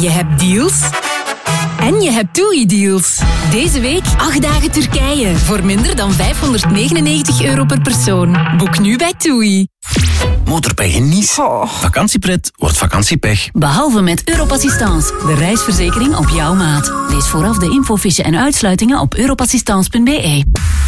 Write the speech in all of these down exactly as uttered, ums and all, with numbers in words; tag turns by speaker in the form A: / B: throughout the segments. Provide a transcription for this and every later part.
A: Je hebt deals en je hebt TUI-deals. Deze week acht dagen Turkije voor minder dan vijfhonderdnegenennegentig euro per persoon. Boek nu bij TUI.
B: Motorpech in Nice.
A: Oh.
B: Vakantiepret wordt vakantiepech.
C: Behalve met Europassistance, de reisverzekering op jouw maat. Lees vooraf de infofiche en uitsluitingen op europassistance punt b e.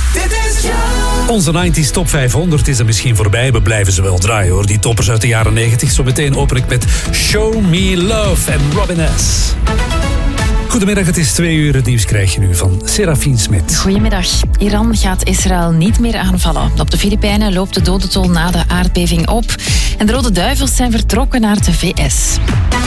D: Onze nineties Top vijfhonderd is er misschien voorbij. We blijven ze wel draaien hoor, die toppers uit de jaren negentig. Zometeen open ik met Show Me Love en Robin S. Goedemiddag, het is twee uur. Het nieuws krijg je nu van Serafine Smit.
E: Goedemiddag. Iran gaat Israël niet meer aanvallen. Op de Filipijnen loopt de dodentol na de aardbeving op. En de Rode Duivels zijn vertrokken naar de V S.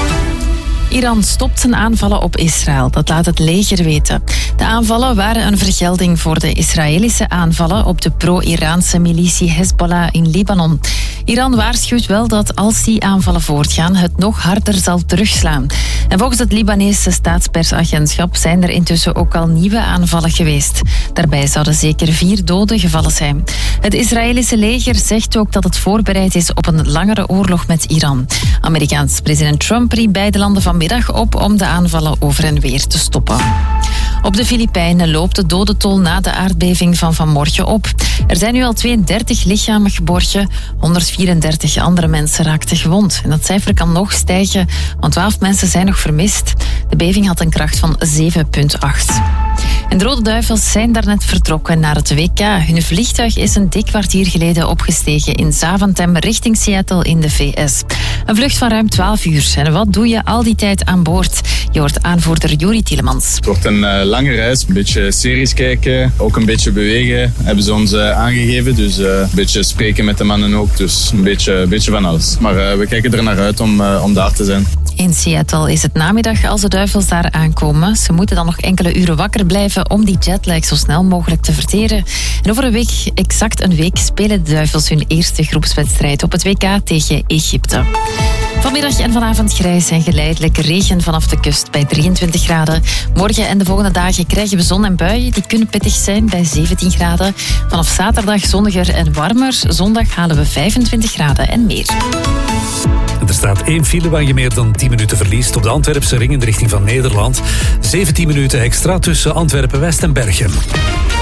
E: Iran stopt zijn aanvallen op Israël, dat laat het leger weten. De aanvallen waren een vergelding voor de Israëlische aanvallen op de pro-Iraanse militie Hezbollah in Libanon. Iran waarschuwt wel dat als die aanvallen voortgaan, het nog harder zal terugslaan. En volgens het Libanese staatspersagentschap zijn er intussen ook al nieuwe aanvallen geweest. Daarbij zouden zeker vier doden gevallen zijn. Het Israëlische leger zegt ook dat het voorbereid is op een langere oorlog met Iran. Amerikaans president Trump riep beide landen vanmiddag op om de aanvallen over en weer te stoppen. Op de Filipijnen loopt de dodentol na de aardbeving van vanmorgen op. Er zijn nu al tweeëndertig lichamen geborgen. honderdvierendertig andere mensen raakten gewond. En dat cijfer kan nog stijgen, want twaalf mensen zijn nog vermist. De beving had een kracht van zeven komma acht. En de Rode Duivels zijn daarnet vertrokken naar het W K. Hun vliegtuig is een dik kwartier geleden opgestegen in Zaventem richting Seattle in de V S. Een vlucht van ruim twaalf uur. En wat doe je al die tijd aan boord? Je hoort aanvoerder Juri Tielemans.
F: Het wordt een uh, lange reis, een beetje series kijken, ook een beetje bewegen, hebben ze ons uh, aangegeven. Dus uh, een beetje spreken met de mannen ook, dus een beetje, een beetje van alles. Maar uh, we kijken er naar uit om, uh, om daar te zijn.
E: In Seattle is het namiddag als de Duivels daar aankomen. Ze moeten dan nog enkele uren wakker blijven om die jetlag zo snel mogelijk te verteren. En over een week, exact een week, spelen de Duivels hun eerste groepswedstrijd op het W K tegen Egypte. Vanmiddag en vanavond grijs en geleidelijk regen vanaf de kust bij drieëntwintig graden. Morgen en de volgende dagen krijgen we zon en buien. Die kunnen pittig zijn bij zeventien graden. Vanaf zaterdag zonniger en warmer. Zondag halen we vijfentwintig graden en meer.
D: Er staat één file waar je meer dan tien minuten verliest op de Antwerpse ring in de richting van Nederland. zeventien minuten extra tussen Antwerpen-West en Berchem.